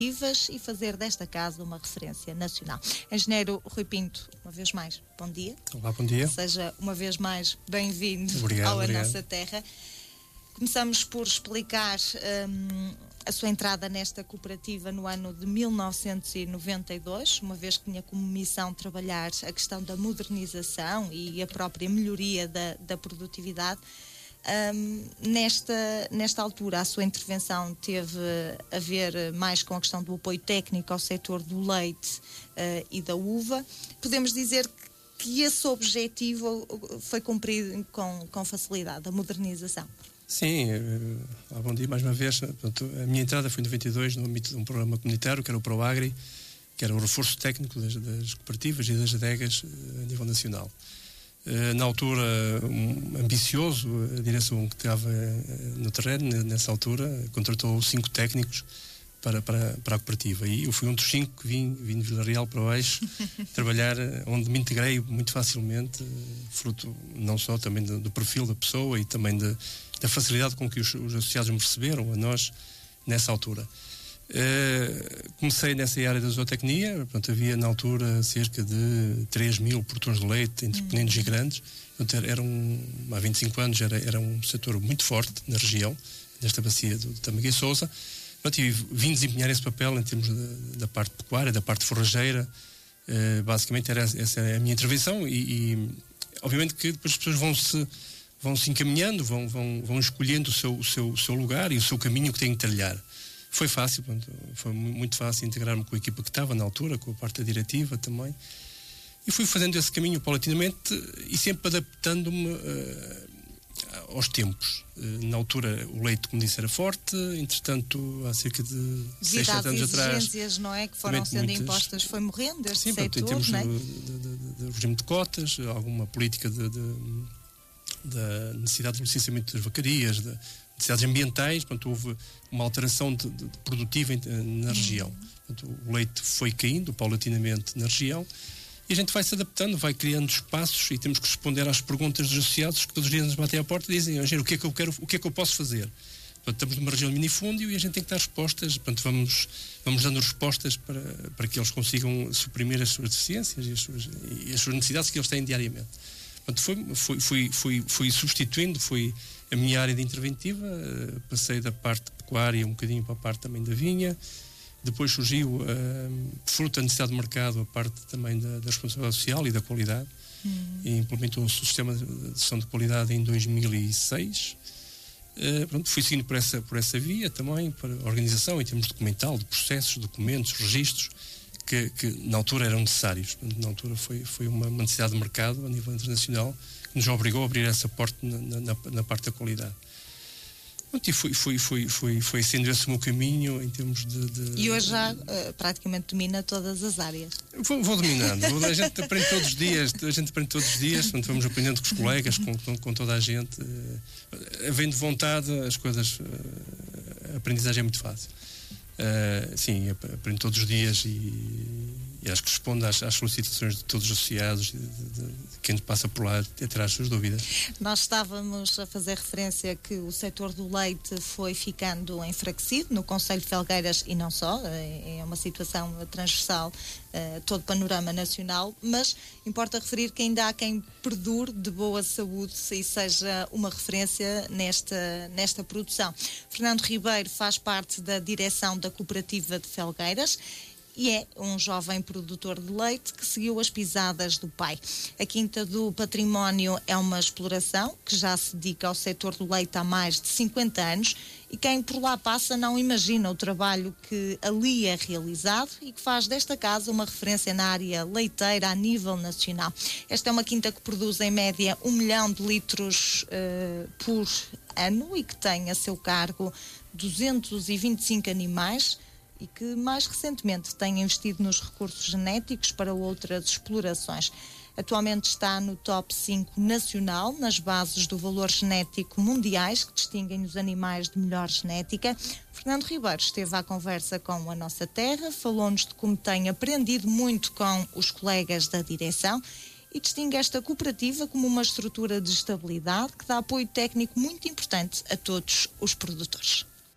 e fazer desta casa uma referência nacional. Engenheiro Rui Pinto, uma vez mais, bom dia. Olá, bom dia. Seja uma vez mais bem-vindo obrigado. Nossa Terra. Começamos por explicar a sua entrada nesta cooperativa no ano de 1992, uma vez que tinha como missão trabalhar a questão da modernização e a própria melhoria da produtividade. Nesta altura, a sua intervenção teve a ver mais com a questão do apoio técnico ao setor do leite e da uva. Podemos dizer que esse objetivo foi cumprido com facilidade, a modernização. Sim, bom dia mais uma vez. Portanto, a minha entrada foi em 92 no âmbito de um programa comunitário, que era o ProAgri, que era o reforço técnico das cooperativas e das adegas a nível nacional. Na altura, ambicioso, a direção que estava no terreno, nessa altura, contratou 5 técnicos para a cooperativa. E eu fui um dos 5 que vim de Vila Real para o Eixo trabalhar, onde me integrei muito facilmente, fruto não só também do perfil da pessoa e também da facilidade com que os associados me receberam, a nós, nessa altura. Comecei nessa área da zootecnia, portanto, havia na altura cerca de 3.000 produtores de leite, entre pequenos e grandes. Portanto, há 25 anos era um setor muito forte na região, nesta bacia do Tâmega e Sousa. E vim desempenhar esse papel em termos da parte pecuária, da parte forrageira. Basicamente essa é a minha intervenção e obviamente que depois as pessoas vão se encaminhando, vão escolhendo o seu lugar e o seu caminho que têm que trilhar. Foi fácil, foi muito fácil integrar-me com a equipa que estava na altura, com a parte da diretiva também. E fui fazendo esse caminho paulatinamente e sempre adaptando-me aos tempos. Na altura o leite, como disse, era forte, entretanto há cerca de 6, 7 anos atrás... As exigências, não é, que foram sendo impostas, foi morrendo este setor, em termos não é? de regime de cotas, alguma política da necessidade de licenciamento das vacarias, de necessidades ambientais, portanto houve uma alteração produtiva na região. Portanto, o leite foi caindo paulatinamente na região e a gente vai se adaptando, vai criando espaços e temos que responder às perguntas dos associados que todos os dias nos batem à porta e dizem: o que é que eu quero, o que é que eu posso fazer? Portanto, estamos numa região de minifúndio e a gente tem que dar respostas, portanto vamos dando respostas para que eles consigam suprimir as suas deficiências e as suas necessidades que eles têm diariamente. Portanto, fui substituindo, foi a minha área de interventiva, passei da parte pecuária um bocadinho para a parte também da vinha. Depois surgiu, fruto da necessidade de mercado, a parte também da responsabilidade social e da qualidade. E implementou o sistema de gestão de qualidade em 2006. Fui seguindo por essa via também, para a organização em termos documental, de processos, documentos, registros, que na altura eram necessários. Na altura foi uma necessidade de mercado a nível internacional que nos obrigou a abrir essa porta na parte da qualidade. E foi sendo esse o meu caminho em termos de... E hoje já praticamente domina todas as áreas. Vou dominando. A gente aprende todos os dias, portanto, vamos aprendendo com os colegas, com toda a gente. Havendo vontade, as coisas, a aprendizagem é muito fácil. Sim, aprendo todos os dias e acho que respondo às solicitações de todos os associados, de quem passa por lá a tirar as suas dúvidas. Nós estávamos a fazer referência que o setor do leite foi ficando enfraquecido no Concelho de Felgueiras e não só, é uma situação transversal, todo o panorama nacional, mas importa referir que ainda há quem perdure de boa saúde e seja uma referência nesta produção. Fernando Ribeiro faz parte da direção da Cooperativa de Felgueiras e é um jovem produtor de leite que seguiu as pisadas do pai. A Quinta do Património é uma exploração que já se dedica ao setor do leite há mais de 50 anos e quem por lá passa não imagina o trabalho que ali é realizado e que faz desta casa uma referência na área leiteira a nível nacional. Esta é uma quinta que produz em média 1 milhão de litros por ano e que tem a seu cargo 225 animais e que mais recentemente tem investido nos recursos genéticos para outras explorações. Atualmente está no top 5 nacional, nas bases do valor genético mundiais, que distinguem os animais de melhor genética. Fernando Ribeiro esteve à conversa com a Nossa Terra, falou-nos de como tem aprendido muito com os colegas da direção e distingue esta cooperativa como uma estrutura de estabilidade que dá apoio técnico muito importante a todos os produtores.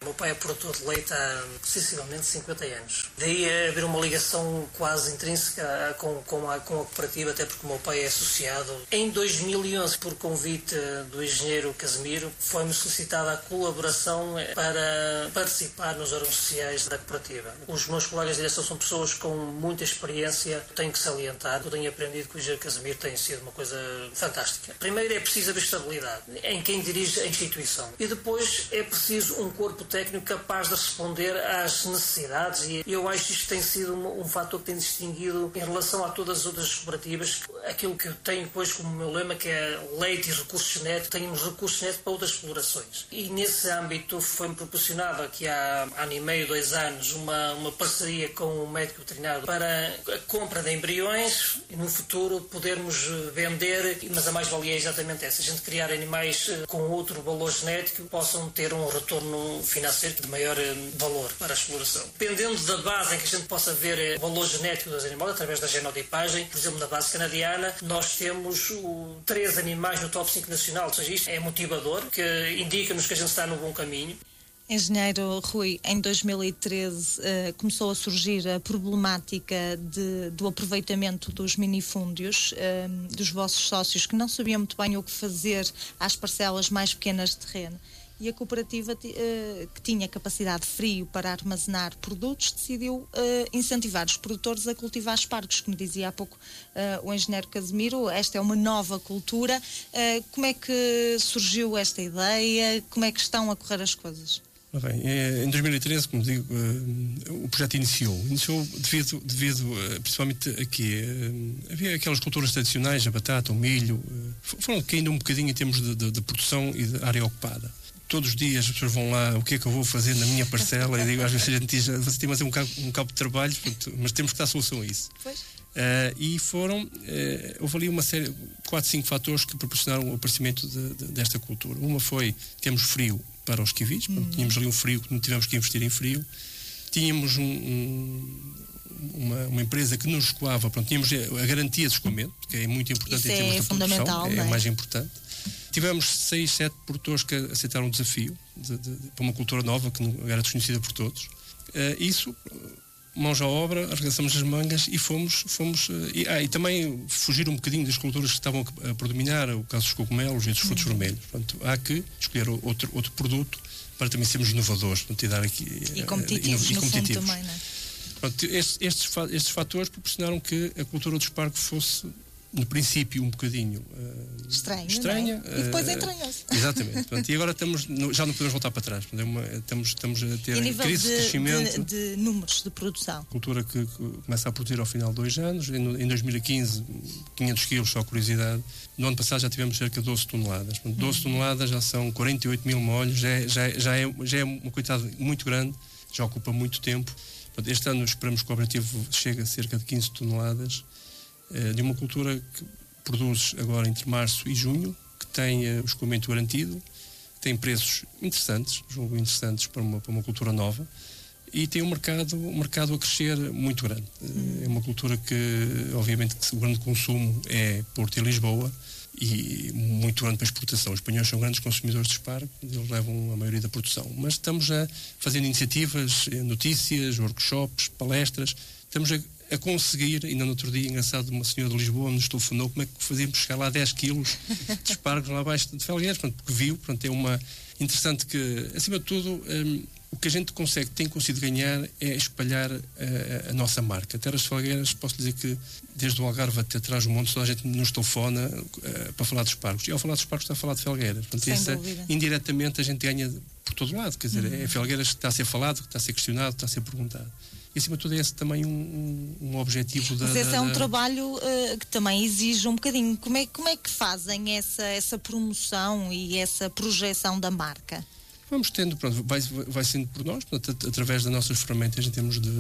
O meu pai é produtor de leite há sensivelmente 50 anos. Daí haver uma ligação quase intrínseca com a cooperativa, até porque o meu pai é associado. Em 2011, por convite do engenheiro Casimiro, foi-me solicitada a colaboração para participar nos órgãos sociais da cooperativa. Os meus colegas de direção são pessoas com muita experiência, tenho que salientar. Eu tenho aprendido que o engenheiro Casimiro tem sido uma coisa fantástica. Primeiro é preciso haver estabilidade em quem dirige a instituição. E depois é preciso um corpo técnico capaz de responder às necessidades, e eu acho que isto tem sido um fator que tem distinguido em relação a todas as outras cooperativas. Aquilo que eu tenho depois como meu lema, que é leite e recursos genéticos, temos recursos genéticos para outras explorações. E nesse âmbito foi-me proporcionado aqui há ano e meio, 2 anos, uma parceria com o médico veterinário para a compra de embriões e no futuro podermos vender, mas a mais-valia é exatamente essa, a gente criar animais com outro valor genético que possam ter um retorno financeiro de maior valor para a exploração. Dependendo da base em que a gente possa ver o valor genético dos animais, através da genotipagem, por exemplo, na base canadiana, nós temos 3 animais no top 5 nacional, ou seja, isto é motivador, que indica-nos que a gente está no bom caminho. Engenheiro Rui, em 2013 começou a surgir a problemática do aproveitamento dos minifúndios, dos vossos sócios que não sabiam muito bem o que fazer às parcelas mais pequenas de terreno. E a cooperativa, que tinha capacidade de frio para armazenar produtos, decidiu incentivar os produtores a cultivar espargos, como dizia há pouco o engenheiro Casimiro. Esta é uma nova cultura. Como é que surgiu esta ideia? Como é que estão a correr as coisas? Bem, em 2013, como digo, o projeto iniciou devido principalmente aqui, havia aquelas culturas tradicionais, a batata, o milho, foram caindo um bocadinho em termos de produção e de área ocupada. Todos os dias as pessoas vão lá, o que é que eu vou fazer na minha parcela? E digo, às vezes a gente diz, você tem mais um cabo de trabalho, mas temos que dar solução a isso. Pois. E houve ali uma série, 4, 5 fatores que proporcionaram o aparecimento desta cultura. Uma foi, temos frio para os kiwis, tínhamos ali um frio que não tivemos que investir em frio. Tínhamos uma empresa que nos escoava, tínhamos a garantia de escoamento, que é muito importante. Isso em termos é de fundamental, produção, não é? O mais importante. Tivemos 6, 7 produtores que aceitaram o desafio para uma cultura nova que não era desconhecida por todos. Isso, mãos à obra, arregaçamos as mangas e fomos e também fugir um bocadinho das culturas que estavam a predominar, o caso dos cogumelos e dos frutos vermelhos. Portanto, há que escolher outro produto para também sermos inovadores, portanto, e dar aqui e competitivos, no fundo também, não é? Portanto, estes fatores proporcionaram que a cultura do espargo fosse, no princípio, um bocadinho estranha. É? E depois entranhou-se. Exatamente. Portanto, e agora já não podemos voltar para trás. Estamos a ter crise de crescimento. De números de produção. Cultura que começa a produzir ao final de 2 anos. Em 2015, 500 quilos, só curiosidade. No ano passado já tivemos cerca de 12 toneladas. 12 toneladas já são 48 mil molhos. Já é uma quantidade muito grande. Já ocupa muito tempo. Este ano esperamos que o objetivo chegue a cerca de 15 toneladas. De uma cultura que produz agora entre março e junho, que tem o escoamento garantido, tem preços interessantes, julgo interessantes para uma cultura nova, e tem um mercado a crescer muito grande. É uma cultura que, obviamente, que o grande consumo é Porto e Lisboa, e muito grande para a exportação. Os espanhóis são grandes consumidores de espargo, eles levam a maioria da produção. Mas estamos fazendo iniciativas, notícias, workshops, palestras, estamos a conseguir, ainda no outro dia, engraçado, uma senhora de Lisboa nos telefonou como é que fazíamos chegar lá 10 quilos de espargos lá abaixo de Felgueiras, porque viu, é uma interessante que, acima de tudo, o que a gente tem conseguido ganhar é espalhar a nossa marca. Terras de Felgueiras, posso dizer que desde o Algarve até atrás do monte, toda a gente nos telefona para falar de espargos. E ao falar de espargos está a falar de Felgueiras. Portanto, indiretamente a gente ganha por todo lado. Quer dizer, é Felgueiras que está a ser falado, que está a ser questionado, que está a ser perguntado. E, acima de tudo, é esse também um objetivo Mas esse é um trabalho que também exige um bocadinho. Como é que fazem essa promoção e essa projeção da marca? Vamos tendo, vai sendo por nós, através das nossas ferramentas em termos de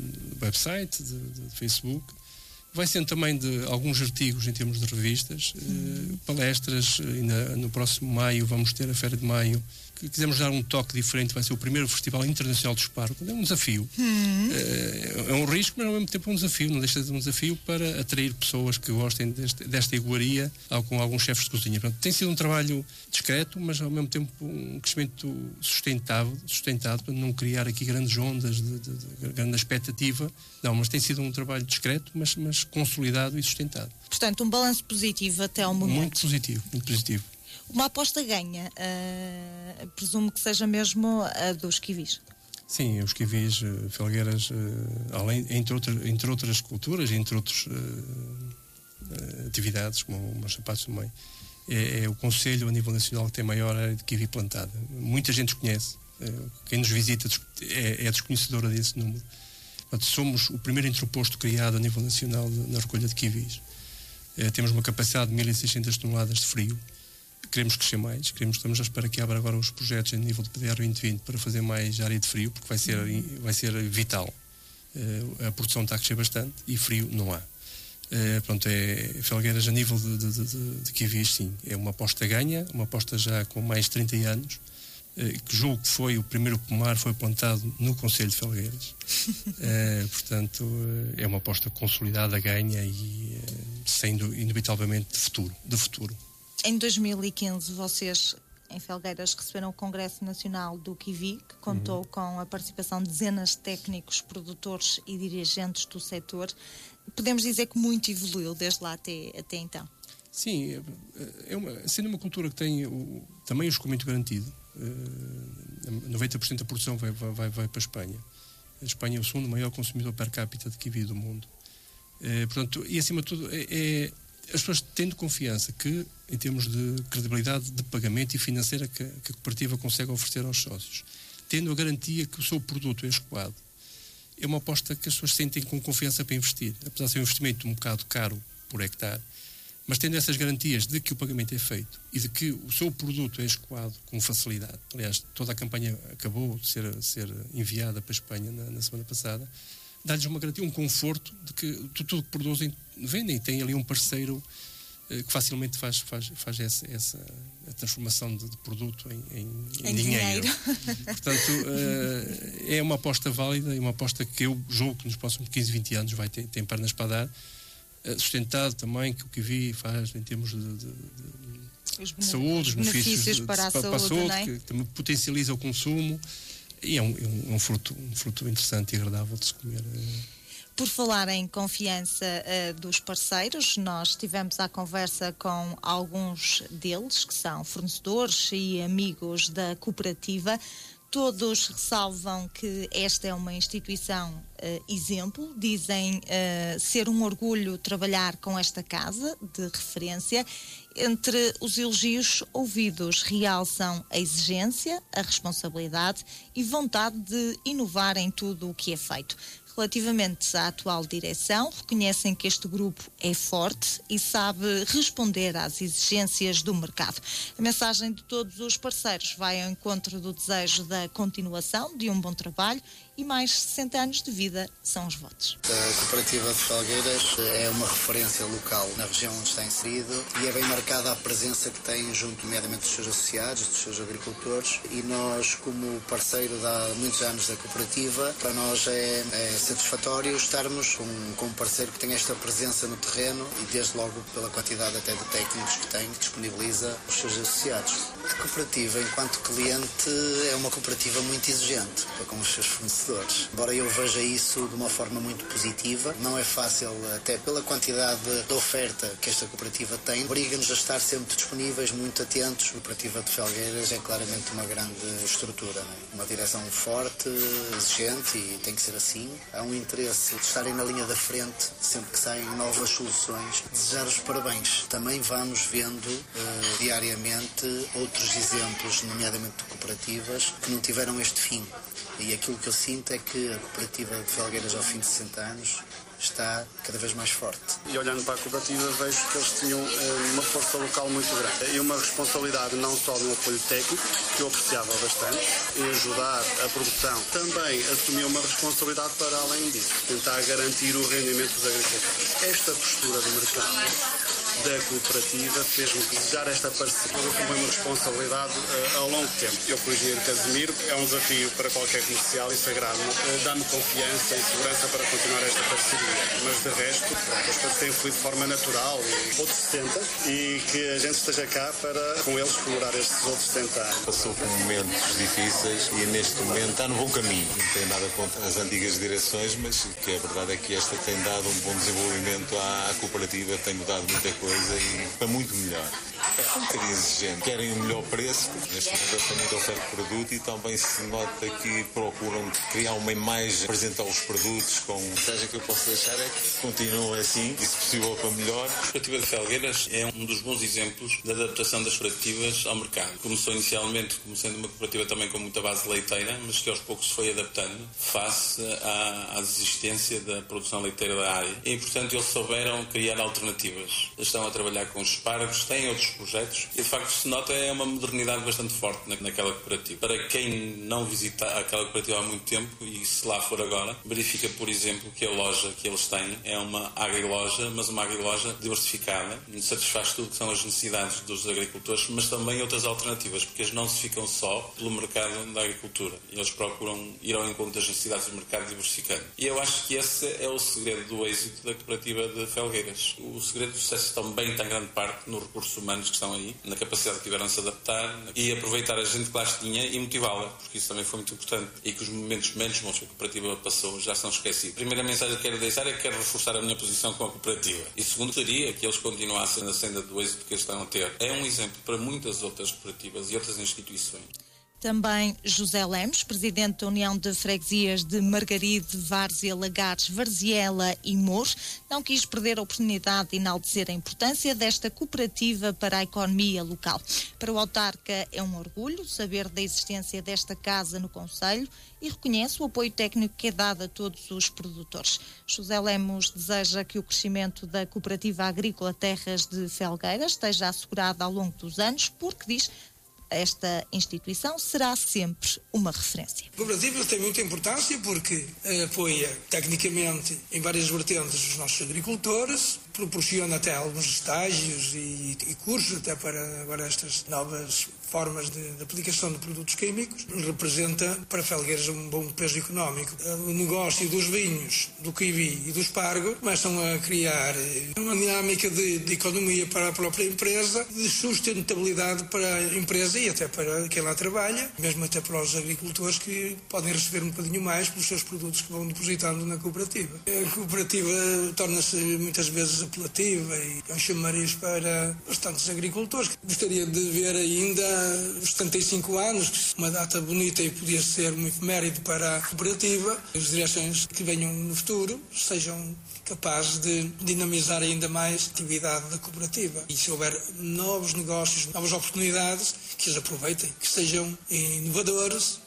website, de Facebook. Vai sendo também de alguns artigos em termos de revistas, palestras. Ainda no próximo maio vamos ter a Feira de Maio, que quisemos dar um toque diferente. Vai ser o primeiro Festival Internacional de Espargo. É um desafio. É um risco, mas ao mesmo tempo um desafio, não deixa de ser um desafio para atrair pessoas que gostem desta iguaria com alguns chefes de cozinha. Portanto, tem sido um trabalho discreto, mas ao mesmo tempo um crescimento sustentado, para não criar aqui grandes ondas de grande expectativa. Não, mas tem sido um trabalho discreto, mas consolidado e sustentado. Portanto, um balanço positivo até ao momento. Muito positivo, muito positivo. Uma aposta ganha, presumo que seja mesmo a dos kiwis. Sim, os kiwis, Felgueiras, entre outras culturas, entre outras atividades, como os sapatos também, é o concelho a nível nacional que tem maior área de kiwi plantada. Muita gente conhece, quem nos visita é desconhecedora desse número. Portanto, somos o primeiro entreposto criado a nível nacional na recolha de kiwis. Temos uma capacidade de 1.600 toneladas de frio. Queremos crescer mais, estamos à espera que abra agora os projetos a nível de PDR 2020 para fazer mais área de frio, porque vai ser vital. A produção está a crescer bastante e frio não há. Pronto, Felgueiras a nível de kiwis, sim, é uma aposta ganha, uma aposta já com mais de 30 anos, que julgo que foi o primeiro pomar, foi plantado no Concelho de Felgueiras. Portanto, é uma aposta consolidada, ganha e sendo inevitavelmente de futuro. Em 2015, vocês, em Felgueiras, receberam o Congresso Nacional do Kiwi, que contou com a participação de dezenas de técnicos, produtores e dirigentes do setor. Podemos dizer que muito evoluiu desde lá até então. Sim, sendo uma cultura que tem também o escoamento garantido, 90% da produção vai para a Espanha. A Espanha é o segundo maior consumidor per capita de kiwi do mundo. Portanto, e acima de tudo, as pessoas tendo confiança que, em termos de credibilidade de pagamento e financeira que a cooperativa consegue oferecer aos sócios, tendo a garantia que o seu produto é escoado, é uma aposta que as pessoas sentem com confiança para investir, apesar de ser um investimento um bocado caro por hectare, mas tendo essas garantias de que o pagamento é feito e de que o seu produto é escoado com facilidade. Aliás, toda a campanha acabou de ser enviada para a Espanha na semana passada, dá-lhes uma garantia, um conforto de que tudo que produzem, vendem, tem ali um parceiro que facilmente faz essa transformação de produto em dinheiro. Portanto, é uma aposta válida e uma aposta que eu julgo que nos próximos 15, 20 anos vai ter pernas para dar, sustentado também que o kiwi faz em termos de saúde, os benefícios para a saúde, que também potencializa o consumo. E é um fruto interessante e agradável de se comer. Por falar em confiança dos parceiros, nós tivemos a conversa com alguns deles, que são fornecedores e amigos da cooperativa. Todos ressalvam que esta é uma instituição exemplo, dizem ser um orgulho trabalhar com esta casa de referência. Entre os elogios ouvidos, realçam a exigência, a responsabilidade e vontade de inovar em tudo o que é feito. Relativamente à atual direção, reconhecem que este grupo é forte e sabe responder às exigências do mercado. A mensagem de todos os parceiros vai ao encontro do desejo da continuação de um bom trabalho e mais 60 anos de vida são os votos. A cooperativa de Felgueiras é uma referência local na região onde está inserido e é bem marcada a presença que tem junto, nomeadamente, dos seus associados, dos seus agricultores, e nós, como parceiro de há muitos anos da cooperativa, para nós é satisfatório estarmos com um parceiro que tem esta presença no terreno e, desde logo, pela quantidade até de técnicos que tem, que disponibiliza os seus associados. A cooperativa, enquanto cliente, é uma cooperativa muito exigente com os seus fornecedores. Embora eu veja isso de uma forma muito positiva, não é fácil, até pela quantidade de oferta que esta cooperativa tem, obriga-nos a estar sempre disponíveis, muito atentos. A cooperativa de Felgueiras é claramente uma grande estrutura, uma direção forte, exigente, e tem que ser assim. Há um interesse de estarem na linha da frente sempre que saem novas soluções. Desejar os parabéns. Também vamos vendo diariamente outros exemplos, nomeadamente de cooperativas, que não tiveram este fim. E aquilo que eu sinto é que a cooperativa de Felgueiras, ao fim de 60 anos, está cada vez mais forte. E olhando para a cooperativa, vejo que eles tinham uma força local muito grande e uma responsabilidade não só no apoio técnico, que eu apreciava bastante, em ajudar a produção, também assumiu uma responsabilidade para além disso, tentar garantir o rendimento dos agricultores. Esta postura do mercado da cooperativa fez-me desejar esta parceria com uma responsabilidade a longo tempo. Eu, como engenheiro Casimiro, é um desafio para qualquer comercial e sagrado. Dá-me confiança e segurança para continuar esta parceria. Mas de resto, as coisas têm fluído de forma natural e outros 60 e que a gente esteja cá para com eles comemorar estes outros 60 anos. Passou por momentos difíceis e neste momento está no bom caminho. Não tem nada contra as antigas direções, mas que a verdade é que esta tem dado um bom desenvolvimento à cooperativa, tem mudado muita coisa e para muito melhor. É um bocadinho exigente. Querem o melhor preço, neste momento também oferta produto e também se nota que procuram criar uma imagem, apresentar os produtos com... A mensagem que eu posso deixar é que continuem assim e se possível para melhor. A cooperativa de Felgueiras é um dos bons exemplos da adaptação das cooperativas ao mercado. Começou inicialmente como sendo uma cooperativa também com muita base leiteira, mas que aos poucos se foi adaptando face à desistência da produção leiteira da área. E, portanto, eles souberam criar alternativas. Estão a trabalhar com os espargos, têm outros projetos e, de facto, se nota é uma modernidade bastante forte naquela cooperativa. Para quem não visita aquela cooperativa há muito tempo e se lá for agora, verifica, por exemplo, que a loja que eles têm é uma agriloja, mas uma agriloja diversificada, satisfaz tudo que são as necessidades dos agricultores, mas também outras alternativas, porque eles não se ficam só pelo mercado da agricultura. Eles procuram ir ao encontro das necessidades do mercado diversificando. E eu acho que esse é o segredo do êxito da cooperativa de Felgueiras. O segredo do sucesso também tem grande parte nos recursos humanos que estão aí, na capacidade que tiveram de se adaptar e aproveitar a gente que lá tinha e motivá-la, porque isso também foi muito importante e que os momentos menos bons que a cooperativa passou já são esquecidos. A primeira mensagem que quero deixar é que quero reforçar a minha posição com a cooperativa. E segundo, seria que eles continuassem na senda do êxito que eles estão a ter. É um exemplo para muitas outras cooperativas e outras instituições. Também José Lemos, presidente da União de Freguesias de Margaride, Várzea, Lagares, Varziela e Mouros, não quis perder a oportunidade de enaltecer a importância desta cooperativa para a economia local. Para o autarca é um orgulho saber da existência desta casa no concelho e reconhece o apoio técnico que é dado a todos os produtores. José Lemos deseja que o crescimento da Cooperativa Agrícola Terras de Felgueiras esteja assegurado ao longo dos anos, porque diz esta instituição será sempre uma referência. A cooperativa tem muita importância porque apoia tecnicamente em várias vertentes os nossos agricultores, proporciona até alguns estágios e cursos até para agora estas novas formas de aplicação de produtos químicos, representa para Felgueiras um bom peso económico. O negócio dos vinhos, do kiwi e do espargo começam a criar uma dinâmica de economia para a própria empresa, de sustentabilidade para a empresa e até para quem lá trabalha, mesmo até para os agricultores que podem receber um bocadinho mais pelos seus produtos que vão depositando na cooperativa. A cooperativa torna-se muitas vezes apelativa e é um chamariz para bastantes agricultores. Gostaria de ver ainda os 75 anos, uma data bonita e podia ser um efeméride para a cooperativa. As direções que venham no futuro sejam capazes de dinamizar ainda mais a atividade da cooperativa. E se houver novos negócios, novas oportunidades, que as aproveitem, que sejam inovadores.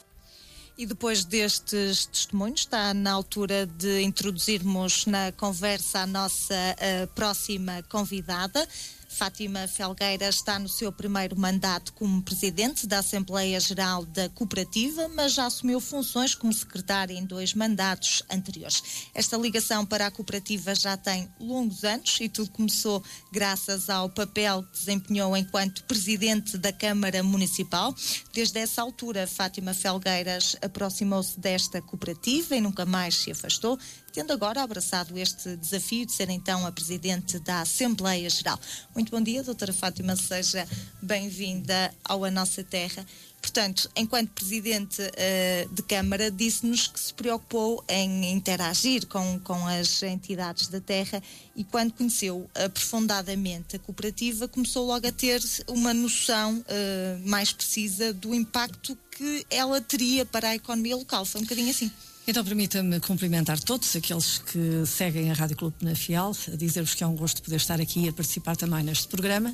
E depois destes testemunhos, está na altura de introduzirmos na conversa a nossa próxima convidada. Fátima Felgueiras está no seu primeiro mandato como presidente da Assembleia Geral da Cooperativa, mas já assumiu funções como secretária em 2 mandatos anteriores. Esta ligação para a cooperativa já tem longos anos e tudo começou graças ao papel que desempenhou enquanto presidente da Câmara Municipal. Desde essa altura, Fátima Felgueiras aproximou-se desta cooperativa e nunca mais se afastou, tendo agora abraçado este desafio de ser então a presidente da Assembleia Geral. Muito bom dia, doutora Fátima, seja bem-vinda ao A Nossa Terra. Portanto, enquanto presidente de Câmara, disse-nos que se preocupou em interagir com as entidades da terra e quando conheceu aprofundadamente a cooperativa, começou logo a ter uma noção mais precisa do impacto que ela teria para a economia local. Foi um bocadinho assim. Então permita-me cumprimentar todos aqueles que seguem a Rádio Clube Penafiel, a dizer-vos que é um gosto poder estar aqui a participar também neste programa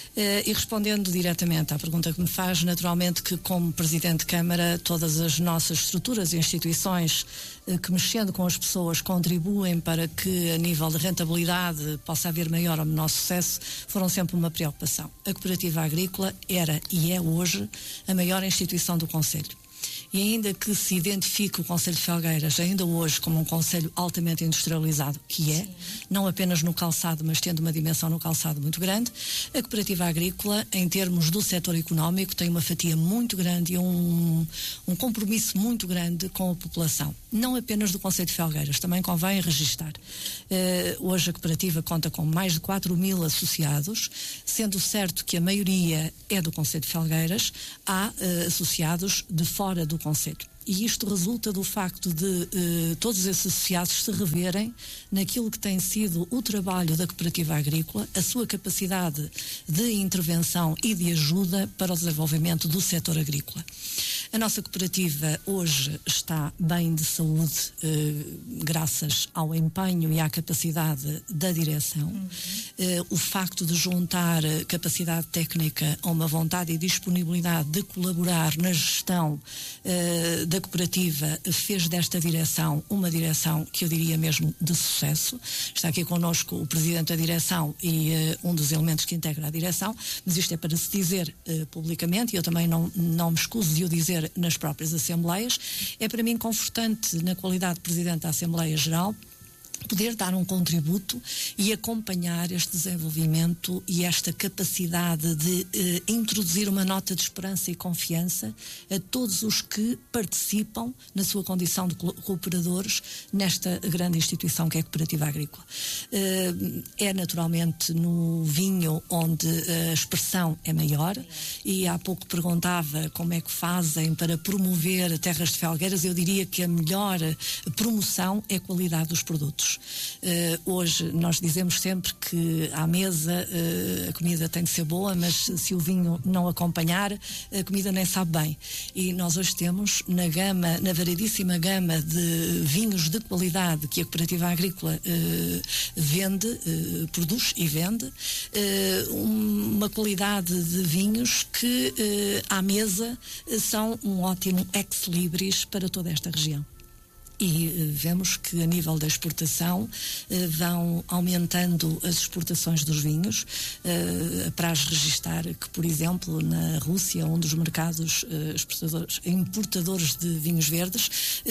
e respondendo diretamente à pergunta que me faz, naturalmente que como Presidente de Câmara todas as nossas estruturas e instituições que mexendo com as pessoas contribuem para que a nível de rentabilidade possa haver maior ou menor sucesso, foram sempre uma preocupação. A Cooperativa Agrícola era e é hoje a maior instituição do Concelho. E ainda que se identifique o Concelho de Felgueiras ainda hoje como um concelho altamente industrializado, que é, não apenas no calçado, mas tendo uma dimensão no calçado muito grande, a cooperativa agrícola, em termos do setor económico, tem uma fatia muito grande e um compromisso muito grande com a população. Não apenas do Concelho de Felgueiras, também convém registar. Hoje a cooperativa conta com mais de 4.000 associados, sendo certo que a maioria é do Concelho de Felgueiras, há associados de fora do concelho. E isto resulta do facto de todos esses associados se reverem naquilo que tem sido o trabalho da cooperativa agrícola, a sua capacidade de intervenção e de ajuda para o desenvolvimento do setor agrícola. A nossa cooperativa hoje está bem de saúde, graças ao empenho e à capacidade da direção. O facto de juntar capacidade técnica a uma vontade e disponibilidade de colaborar na gestão da cooperativa fez desta direção uma direção que eu diria mesmo de sucesso. Está aqui connosco o presidente da direção e um dos elementos que integra a direção, mas isto é para se dizer publicamente, e eu também não me escuso de o dizer nas próprias assembleias. É para mim confortante, na qualidade de presidente da Assembleia Geral, poder dar um contributo e acompanhar este desenvolvimento e esta capacidade de introduzir uma nota de esperança e confiança a todos os que participam na sua condição de cooperadores nesta grande instituição que é a Cooperativa Agrícola. É naturalmente no vinho onde a expressão é maior, e há pouco perguntava como é que fazem para promover terras de Felgueiras. Eu diria que a melhor promoção é a qualidade dos produtos. Hoje nós dizemos sempre que à mesa a comida tem de ser boa, mas se o vinho não acompanhar, a comida nem sabe bem. E nós hoje temos na variedíssima gama de vinhos de qualidade que a Cooperativa Agrícola produz e vende, uma qualidade de vinhos que à mesa são um ótimo ex-libris para toda esta região. E vemos que a nível da exportação vão aumentando as exportações dos vinhos. Apraz registar que, por exemplo, na Rússia, um dos mercados importadores de vinhos verdes,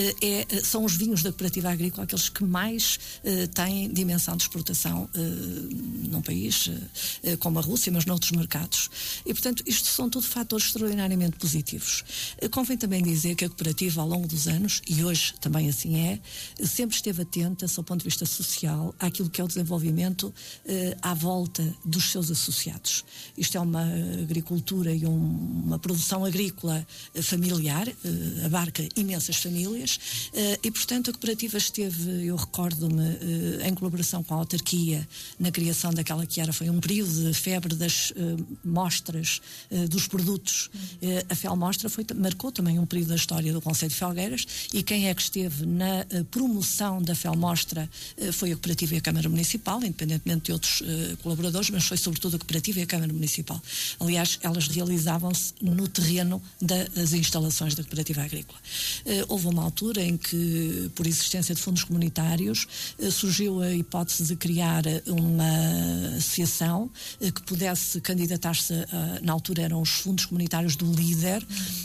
são os vinhos da Cooperativa Agrícola aqueles que mais têm dimensão de exportação num país como a Rússia, mas noutros mercados. E, portanto, isto são tudo fatores extraordinariamente positivos. Convém também dizer que a cooperativa, ao longo dos anos, e hoje também assim sempre esteve atenta, sob o ponto de vista social, àquilo que é o desenvolvimento à volta dos seus associados. Isto é uma agricultura e uma produção agrícola familiar, abarca imensas famílias, e, portanto, a cooperativa esteve, eu recordo-me, em colaboração com a autarquia, na criação daquela que foi um período de febre das mostras dos produtos. A FELMostra marcou também um período da história do Concelho de Felgueiras, e quem é que esteve na promoção da FELMostra foi a Cooperativa e a Câmara Municipal, independentemente de outros colaboradores, mas foi sobretudo a Cooperativa e a Câmara Municipal. Aliás, elas realizavam-se no terreno das instalações da Cooperativa Agrícola. Houve uma altura em que, por existência de fundos comunitários, surgiu a hipótese de criar uma associação que pudesse candidatar-se, na altura eram os fundos comunitários do LÍDER,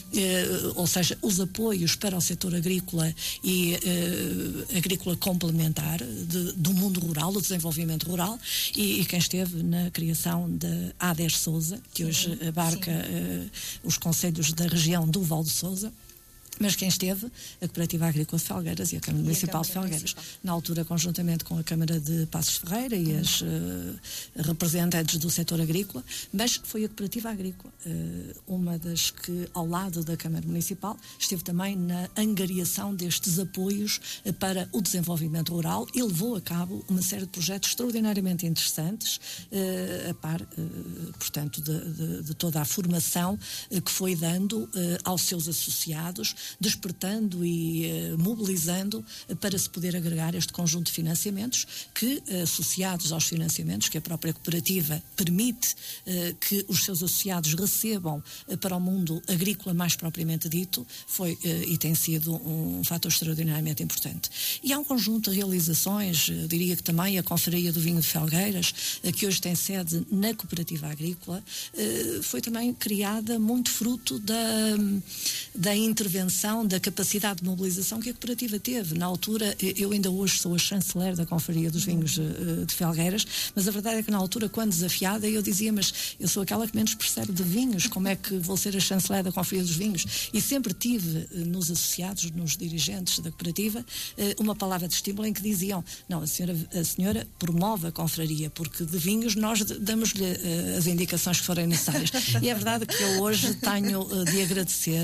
ou seja, os apoios para o setor agrícola e agrícola complementar do mundo rural, do desenvolvimento rural, e quem esteve na criação da A10 Sousa, que hoje abarca os concelhos da região do Val de Sousa. Mas quem esteve, a Cooperativa Agrícola de Felgueiras e a Câmara Municipal de Felgueiras, na altura conjuntamente com a Câmara de Passos Ferreira e as representantes do setor agrícola, mas foi a Cooperativa Agrícola, uma das que, ao lado da Câmara Municipal, esteve também na angariação destes apoios para o desenvolvimento rural e levou a cabo uma série de projetos extraordinariamente interessantes, a par, portanto, de toda a formação que foi dando aos seus associados, despertando e mobilizando para se poder agregar este conjunto de financiamentos que, associados aos financiamentos que a própria cooperativa permite que os seus associados recebam para o mundo agrícola mais propriamente dito, foi e tem sido um fator extraordinariamente importante. E há um conjunto de realizações, diria que também a Confraria do Vinho de Felgueiras, que hoje tem sede na Cooperativa Agrícola, foi também criada muito fruto da intervenção dimensão da capacidade de mobilização que a cooperativa teve. Na altura, eu ainda hoje sou a chanceler da Confraria dos Vinhos de Felgueiras, mas a verdade é que na altura, quando desafiada, eu dizia, mas eu sou aquela que menos percebe de vinhos, como é que vou ser a chanceler da Confraria dos Vinhos? E sempre tive nos associados, nos dirigentes da cooperativa, uma palavra de estímulo em que diziam, não, a senhora promove a confraria, porque de vinhos nós damos-lhe as indicações que forem necessárias. E é verdade que eu hoje tenho de agradecer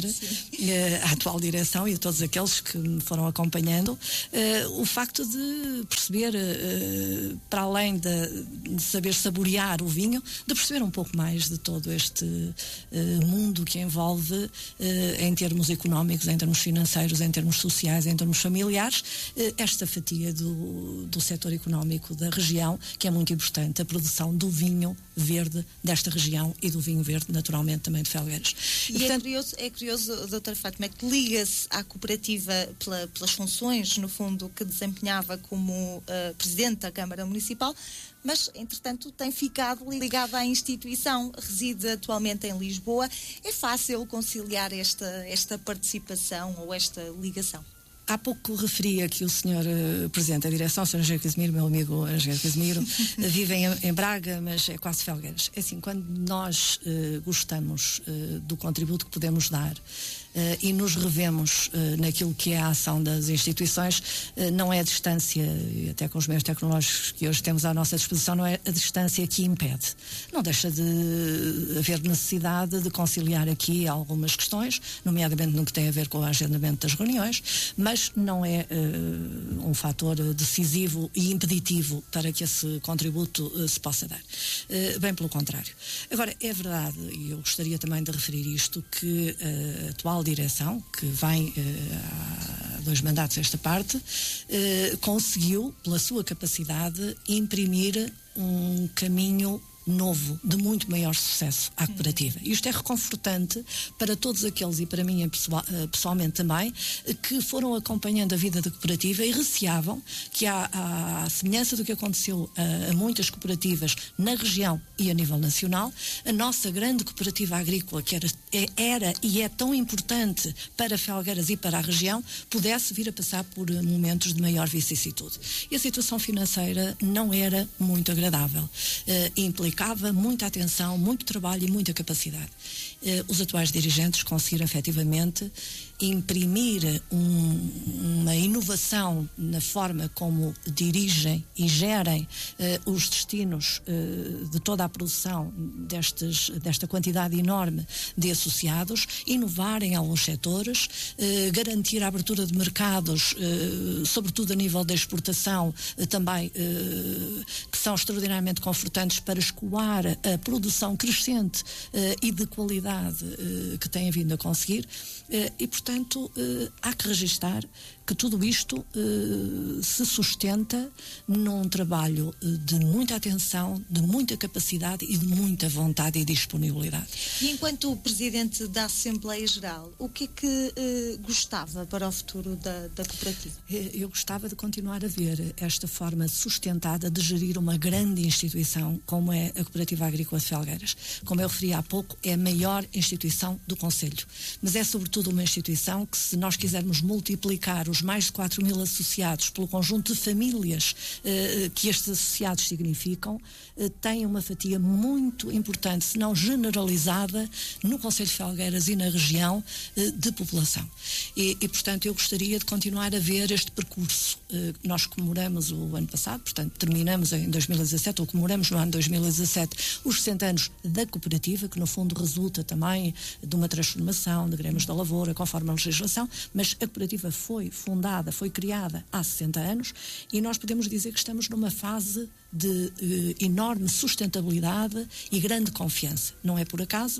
à atual direção e a todos aqueles que me foram acompanhando o facto de perceber, para além de saber saborear o vinho, de perceber um pouco mais de todo este mundo que envolve, em termos económicos, em termos financeiros, em termos sociais, em termos familiares, esta fatia do setor económico da região, que é muito importante, a produção do vinho verde desta região e do vinho verde, naturalmente, também de Felgueiras. E portanto, é curioso, doutora Fátima, que liga-se à cooperativa pelas funções, no fundo, que desempenhava como presidente da Câmara Municipal, mas, entretanto, tem ficado ligada à instituição, reside atualmente em Lisboa. É fácil conciliar esta participação ou esta ligação? Há pouco referia que o senhor Presidente da Direção, o senhor Engenheiro Casimiro, meu amigo Engenheiro Casimiro, vive em Braga, mas é quase Felgueiras. É assim, quando nós gostamos do contributo que podemos dar e nos revemos naquilo que é a ação das instituições, não é a distância, e até com os meios tecnológicos que hoje temos à nossa disposição, não é a distância que impede. Não deixa de haver necessidade de conciliar aqui algumas questões, nomeadamente no que tem a ver com o agendamento das reuniões, mas não é um fator decisivo e impeditivo para que esse contributo se possa dar. Bem pelo contrário. Agora, é verdade, e eu gostaria também de referir isto, que a atual direção, que vem há 2 mandatos esta parte, conseguiu, pela sua capacidade, imprimir um caminho novo, de muito maior sucesso à cooperativa. Isto é reconfortante para todos aqueles, e para mim pessoalmente também, que foram acompanhando a vida da cooperativa e receavam que, à semelhança do que aconteceu a muitas cooperativas na região e a nível nacional, a nossa grande cooperativa agrícola, que era e é tão importante para Felgueiras e para a região, pudesse vir a passar por momentos de maior vicissitude. E a situação financeira não era muito agradável. Implicava muita atenção, muito trabalho e muita capacidade. Os atuais dirigentes conseguiram efetivamente imprimir uma inovação na forma como dirigem e gerem os destinos de toda a produção desta quantidade enorme de associados, inovar em alguns setores, garantir a abertura de mercados, sobretudo a nível da exportação, também que são extraordinariamente confortantes para escoar a produção crescente e de qualidade que têm vindo a conseguir, e portanto há que registar que tudo isto se sustenta num trabalho de muita atenção, de muita capacidade e de muita vontade e disponibilidade. E enquanto Presidente da Assembleia Geral, o que é que gostava para o futuro da cooperativa? Eu gostava de continuar a ver esta forma sustentada de gerir uma grande instituição como é a Cooperativa Agrícola de Felgueiras. Como eu referi há pouco, é a maior instituição do Concelho, mas é sobretudo uma instituição que, se nós quisermos multiplicar os mais de 4.000 associados pelo conjunto de famílias que estes associados significam, tem uma fatia muito importante, se não generalizada, no Concelho de Felgueiras e na região de população. E portanto, eu gostaria de continuar a ver este percurso. Nós comemoramos o ano passado, portanto, terminamos em 2017, ou comemoramos no ano 2017, os 60 anos da cooperativa, que no fundo resulta também de uma transformação de Grêmios da Lavoura, conforme a legislação, mas a cooperativa foi fundada, foi criada há 60 anos e nós podemos dizer que estamos numa fase de enorme sustentabilidade e grande confiança. Não é por acaso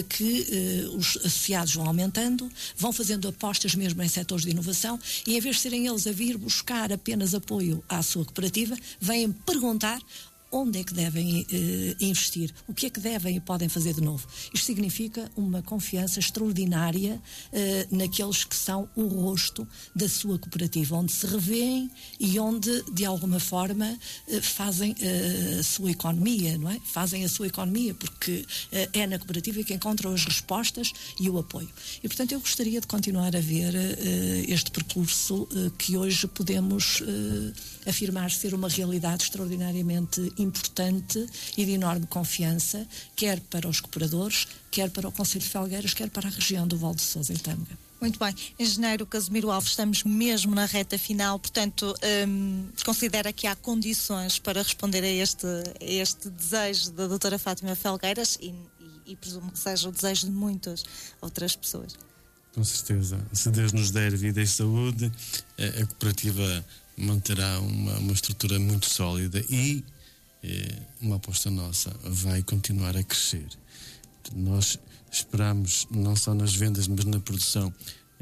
que os associados vão aumentando, vão fazendo apostas mesmo em setores de inovação e, em vez de serem eles a vir buscar apenas apoio à sua cooperativa, vêm perguntar onde é que devem investir, o que é que devem e podem fazer de novo. Isto significa uma confiança extraordinária naqueles que são o rosto da sua cooperativa, onde se revêem e onde, de alguma forma, fazem a sua economia, não é? Fazem a sua economia, porque é na cooperativa que encontram as respostas e o apoio. E, portanto, eu gostaria de continuar a ver este percurso que hoje podemos afirmar ser uma realidade extraordinariamente importante e de enorme confiança, quer para os cooperadores, quer para o Concelho de Felgueiras, quer para a região do Val de Sousa e Tâmega. Muito bem. Engenheiro Casimiro Alves, estamos mesmo na reta final, portanto, considera que há condições para responder a este desejo da doutora Fátima Felgueiras e presumo que seja o desejo de muitas outras pessoas. Com certeza. Se Deus nos der vida e saúde, a cooperativa manterá uma estrutura muito sólida e uma aposta nossa vai continuar a crescer. Nós esperamos, não só nas vendas, mas na produção,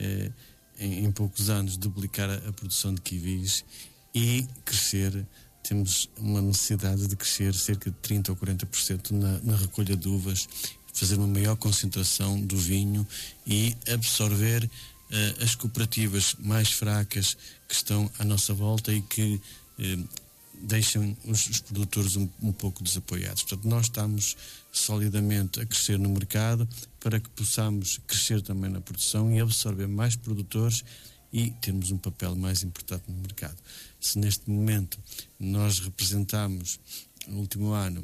em poucos anos, duplicar a produção de kiwis e crescer. Temos uma necessidade de crescer cerca de 30% ou 40% na recolha de uvas, fazer uma maior concentração do vinho e absorver as cooperativas mais fracas que estão à nossa volta e que deixam os produtores um pouco desapoiados. Portanto, nós estamos solidamente a crescer no mercado para que possamos crescer também na produção e absorver mais produtores e termos um papel mais importante no mercado. Se neste momento nós representamos, no último ano,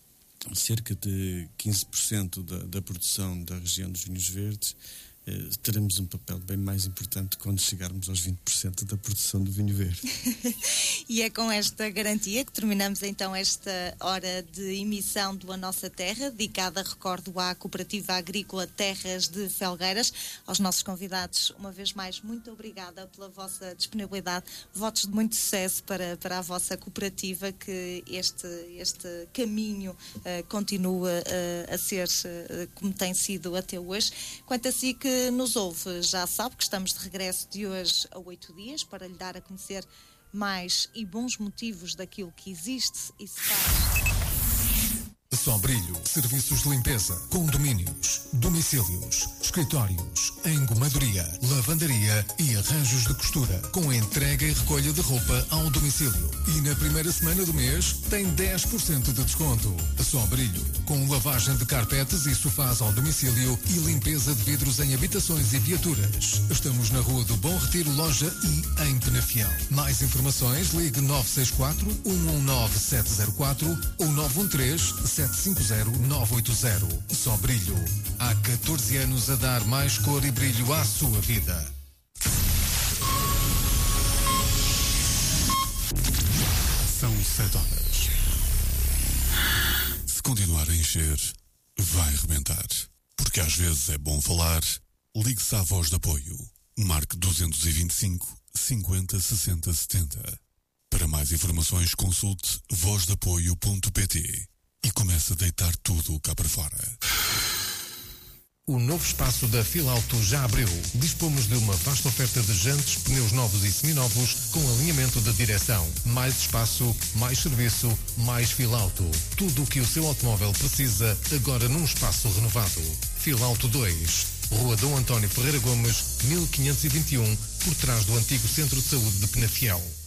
cerca de 15% da produção da região dos vinhos verdes, teremos um papel bem mais importante quando chegarmos aos 20% da produção do vinho verde. E é com esta garantia que terminamos então esta hora de emissão do A Nossa Terra, dedicada, recordo, à Cooperativa Agrícola Terras de Felgueiras. Aos nossos convidados, uma vez mais, muito obrigada pela vossa disponibilidade. Votos de muito sucesso para a vossa cooperativa, que este caminho continua a ser como tem sido até hoje. Quanto a si que nos ouve, já sabe que estamos de regresso de hoje a 8 dias para lhe dar a conhecer mais e bons motivos daquilo que existe e se faz. Sombrilho, serviços de limpeza, condomínios, domicílios, escritórios, engomadoria, lavandaria e arranjos de costura, com entrega e recolha de roupa ao domicílio. E na primeira semana do mês tem 10% de desconto. Sombrilho, com lavagem de carpetes e sofás ao domicílio e limpeza de vidros em habitações e viaturas. Estamos na Rua do Bom Retiro, loja I, em Penafiel. Mais informações, ligue 964 119 704 ou 913 750-980. Sombrilho, há 14 anos a dar mais cor e brilho à sua vida. São 7 horas. Se continuar a encher, vai rebentar. Porque às vezes é bom falar. Ligue-se à Voz de Apoio. Marque 225 50 60 70. Para mais informações, consulte vozdeapoio.pt. E começa a deitar tudo cá para fora. O novo espaço da Filauto já abriu. Dispomos de uma vasta oferta de jantes, pneus novos e seminovos, com alinhamento de direção. Mais espaço, mais serviço, mais Filauto. Tudo o que o seu automóvel precisa, agora num espaço renovado. Filauto 2, Rua Dom António Ferreira Gomes, 1521, por trás do antigo Centro de Saúde de Penafiel.